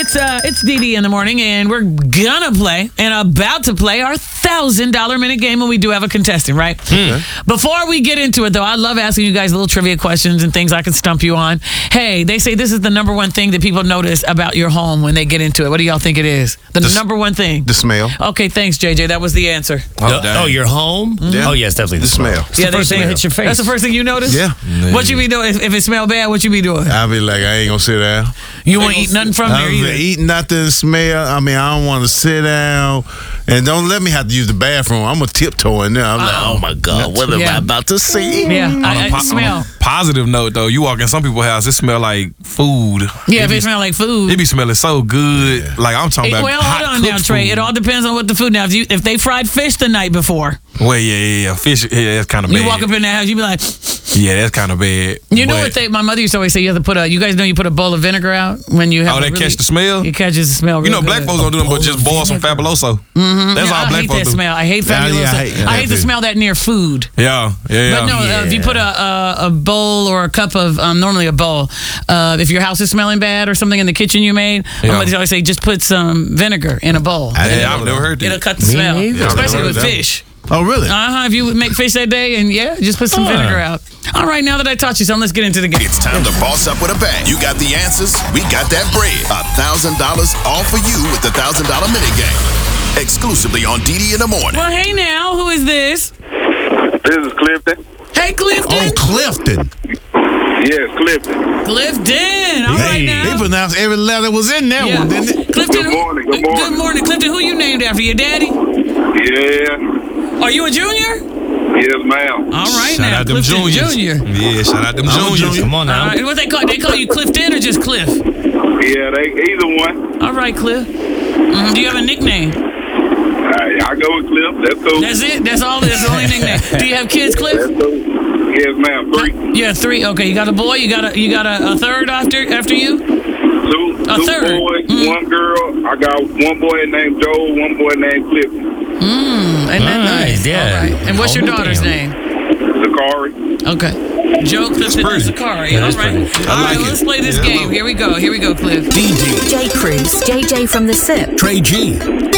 It's DD in the morning, and we're gonna play and about to play our $1,000 minute game, and we do have a contestant, right? Before we get into it, though, I love asking you guys little trivia questions and things I can stump you on. Hey, they say this is the number one thing that people notice about your home when they get into it. What do y'all think it is? The number one thing? The smell. Okay, thanks, JJ. That was the answer. Your home? Mm-hmm. Oh, yes, definitely The smell. Yeah, first thing that hits your face. That's the first thing you notice? Yeah. What you be doing? If it smell bad, what you be doing? I'll be like, I ain't gonna sit down. You won't eat nothing from there I'll either? be eating nothing, smell. I mean, I don't want to sit down. And don't let me have to use the bathroom. I'm a tiptoe in there. I'm like, oh my God, what am I about to see? Yeah, I smell. On a positive note, though, you walk in some people's house, it smell like food. Yeah, if it smell like food. It be smelling so good. Yeah. Like, I'm talking about well, hot hold on now, Trey. food. It all depends on what the food. Now, if they fried fish the night before. Well, yeah. Fish, yeah, that's kind of bad. You walk up in that house, you be like. Yeah, that's kind of bad. You know what my mother used to always say, you have to put you guys know you put a bowl of vinegar out when you have that catch the smell? It catches the smell really black folks don't do them, but just boil some Fabuloso. Mm-hmm. That's all black folks do. Smell. I hate Fabuloso. I hate the smell that near food. Yeah. But no, if you put a bowl or a cup of, normally a bowl, if your house is smelling bad or something in the kitchen you made, my mother always say, just put some vinegar in a bowl. I've never heard that. It'll cut the smell, especially with fish. Oh, really? If you make fish that day, and just put some vinegar out. All right, now that I taught you something, let's get into the game. It's time to boss up with a bang. You got the answers, we got that bread. $1,000 all for you with the $1,000 minute game. Exclusively on DD in the morning. Well, hey now, who is this? This is Clifton. Hey, Clifton. Oh, Clifton. Yes, Clifton. Clifton. All right now. He pronounced every letter was in that one, didn't it? Clifton. Good morning. Good morning, Clifton. Who you named after? Your daddy? Yeah. Are you a junior? Yes, ma'am. All right, shout out them juniors. Yeah, shout out them juniors. Come on now. What they call you Clifton or just Cliff? Yeah, either one. All right, Cliff. Do you have a nickname? I go with Cliff. That's cool. That's it? That's all? That's the only nickname. Do you have kids, Cliff? That's cool. Yes, ma'am. 3. Yeah, 3. Okay, you got a boy? You got a third after you? Two third. boys, one girl. I got one boy named Joel, one boy named Clifton. Ain't that nice? Yeah. All right. And what's your daughter's name? Zakari. Okay. Joe, Clifton, and Zakari. All right. All right, let's play this game. Here we go, Cliff. J. Cruz, JJ from the SIP. Trey G.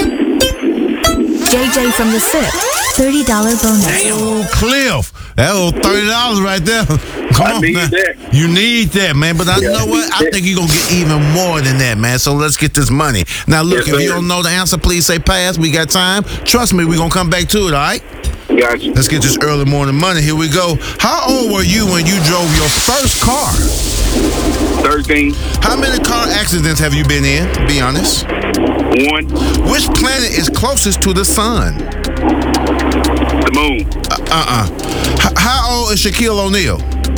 JJ from the SIP. $30 bonus. Oh, Cliff. That old $30 right there. Come on, man. That. You need that, man. But I know what? I think you're going to get even more than that, man. So let's get this money. Now, look, if you don't know the answer, please say pass. We got time. Trust me, we're going to come back to it, all right? Gotcha. Let's get this early morning money. Here we go. How old were you when you drove your first car? 13. How many car accidents have you been in? Be honest. 1. Which planet is closest to the sun? The moon. How old is Shaquille O'Neal?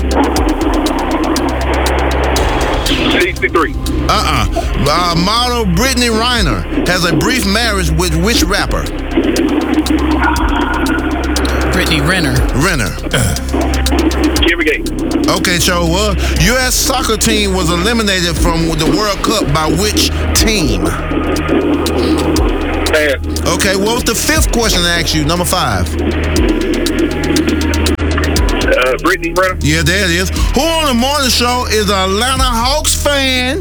63. Model Brittany Renner has a brief marriage with which rapper? Brittany Renner. Kimmy Gate. Okay, so U.S. soccer team was eliminated from the World Cup by which team? Pass. Okay, what was the 5th question I asked you? Number 5. Brittany Renner. Yeah, there it is. Who on the morning show is an Atlanta Hawks fan?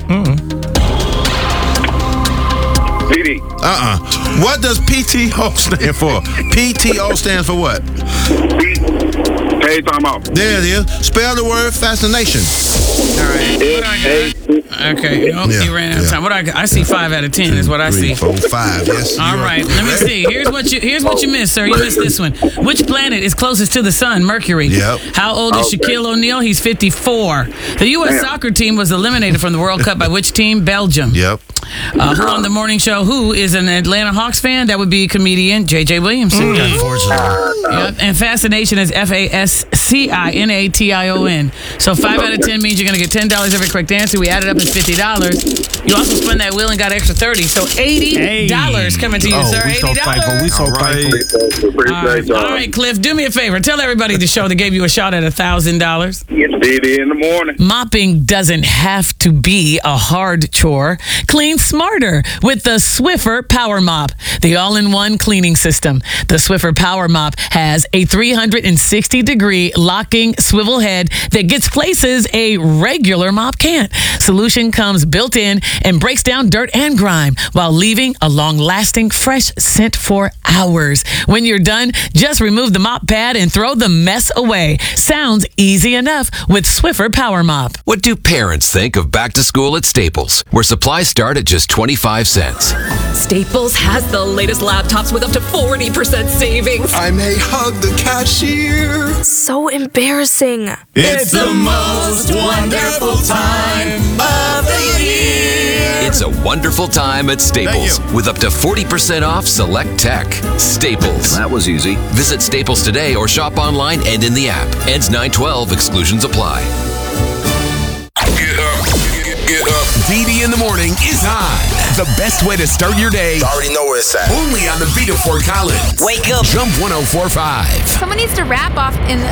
DD. What does PTO stand for? PTO stands for what? Paid time off. There it is. Spell the word fascination. All right. Okay. You ran out of time. I see 5 out of 10 is what I see. 3, 4, 5. Yes. All right. Let me see. Here's what you missed, sir. You missed this one. Which planet is closest to the sun? Mercury. Yep. How old is Shaquille O'Neal? He's 54. The U.S. soccer team was eliminated from the World Cup by which team? Belgium. Yep. Who on the morning show? Who is an Atlanta Hawks fan? That would be comedian J.J. Williamson. Unfortunately. Yep. And fascination is FASCINATION. So 5 out of 10 means you're going to get $10 every correct answer. We added up as $50. You also spun that wheel and got an extra $30. So $80 coming to you, sir. $80. We so thankful. All right, Cliff, do me a favor. Tell everybody the show that gave you a shot at $1,000. It's DD in the morning. Mopping doesn't have to be a hard chore. Clean smarter with the Swiffer Power Mop, the all-in-one cleaning system. The Swiffer Power Mop has a 360-degree locking swivel head that gets places a regular mop can't. Solution comes built in and breaks down dirt and grime while leaving a long-lasting fresh scent for hours. When you're done, just remove the mop pad and throw the mess away. Sounds easy enough with Swiffer Power Mop. What do parents think of back to school at Staples, where supplies start at just 25 cents? Staples has the latest laptops with up to 40% savings. I may hug the cashier. So embarrassing. It's the most wonderful time of the year. It's a wonderful time at Staples with up to 40% off select tech. Staples. That was easy. Visit Staples today or shop online and in the app. Ends 9/12. Exclusions apply. Get up. Get up. DD in the morning is on. The best way to start your day. Already know where it's at. Only on the beat of Fort Collins. Wake up. Jump 104.5. Someone needs to rap off in